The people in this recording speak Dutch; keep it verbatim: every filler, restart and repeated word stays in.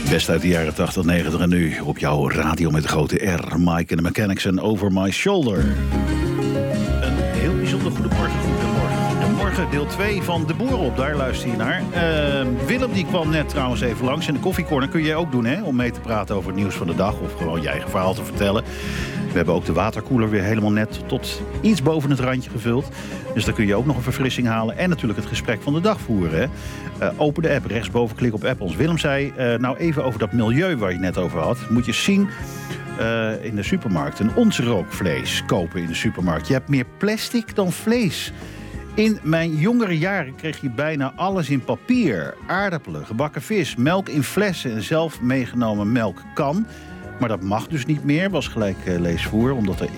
Best uit de jaren tachtig, negentig en nu op jouw radio met de grote R. Mike and the Mechanics en Over My Shoulder. Een heel bijzonder goedemorgen, goedemorgen. Goedemorgen, deel twee van De Boer op. Daar luister je naar. Uh, Willem die kwam net trouwens even langs. En de koffiecorner kun je ook doen, hè? Om mee te praten over het nieuws van de dag. Of gewoon je eigen verhaal te vertellen. We hebben ook de waterkoeler weer helemaal net tot iets boven het randje gevuld. Dus daar kun je ook nog een verfrissing halen. En natuurlijk het gesprek van de dag voeren. Hè? Uh, open de app, rechtsboven klik op app. Ons Willem zei, uh, nou even over dat milieu waar je het net over had. Moet je zien uh, in de supermarkt. Een ons rookvlees kopen in de supermarkt. Je hebt meer plastic dan vlees. In mijn jongere jaren kreeg je bijna alles in papier. Aardappelen, gebakken vis, melk in flessen en zelf meegenomen melk kan. Maar dat mag dus niet meer, was gelijk uh, leesvoer, omdat er